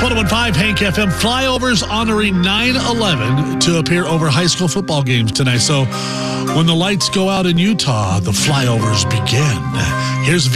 101.5 Hank FM. Flyovers honoring 9/11 to appear over high school football games tonight. So when the lights go out in Utah, the flyovers begin. Here's